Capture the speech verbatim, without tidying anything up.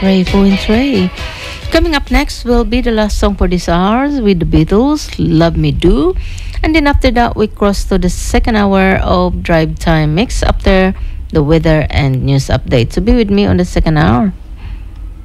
Ray Ray. Coming up next will be the last song for this hour with the Beatles, Love Me Do. And then after that, we cross to the second hour of Drive Time Mix after the weather and news update. So be with me on the second hour.